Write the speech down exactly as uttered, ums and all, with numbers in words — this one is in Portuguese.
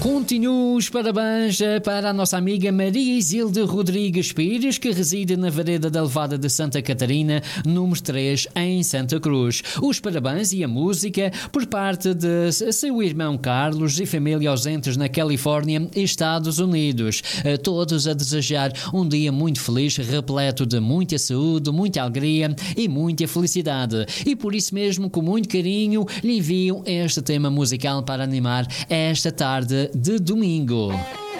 Continuo os parabéns para a nossa amiga Maria Isilde Rodrigues Pires, que reside na Vereda da Levada de Santa Catarina, número três, em Santa Cruz. Os parabéns e a música por parte de seu irmão Carlos e família ausentes na Califórnia e Estados Unidos. A todos a desejar um dia muito feliz, repleto de muita saúde, muita alegria e muita felicidade. E por isso mesmo, com muito carinho, lhe envio este tema musical para animar esta tarde de domingo.